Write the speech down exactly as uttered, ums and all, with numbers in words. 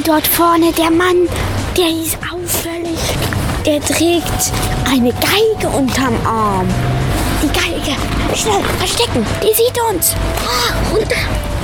Und dort vorne der Mann, der ist auffällig. Der trägt eine Geige unterm Arm. Die Geige. Schnell, verstecken. Die sieht uns. Ah, runter.